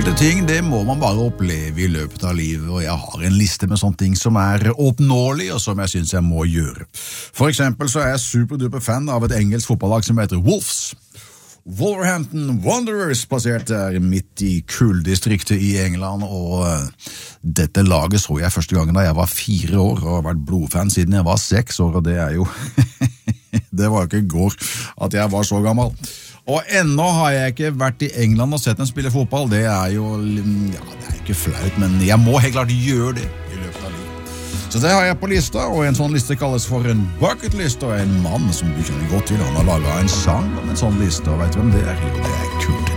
Enkelte ting, det må man bare oppleve I løpet av livet, og jeg har en liste med sånne ting som oppnåelige, og som jeg synes jeg må gjøre. For eksempel så jeg superduper fan av et engelsk fotballag som heter Wolves. Wolverhampton Wanderers plassert der midt I kulldistriktet I England, og dette laget så jeg første gangen da jeg var 4 år, og har vært blodfan siden jeg var 6 år, og det jo det var ikke I går at jeg var så gammel. Og ennå har jeg ikke vært I England og sett en spille fotball. Det jo, ja, det ikke flaut, men jeg må helt klart gjøre det I løpet av livet. Så det har jeg på lista, og en sånn liste kalles for en bucket list, og en mann som du kjenner godt til, han har laget en sang om en sånn liste, og vet du hvem det jo, det kult.